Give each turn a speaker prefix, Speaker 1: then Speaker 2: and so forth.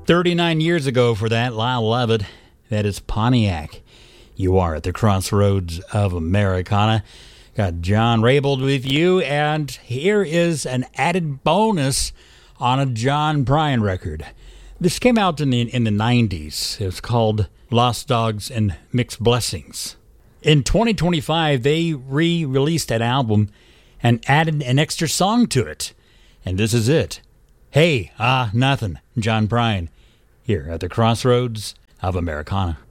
Speaker 1: 39 years ago for that, Lyle Lovett. That is Pontiac. You are at the crossroads of Americana. Got John Raybould with you, and here is an added bonus on a John Prine record. This came out in the 90s. It was called Lost Dogs and Mixed Blessings. In 2025, they re-released that album and added an extra song to it. And this is it. Hey, Nothing, John Prine, here at the crossroads of Americana.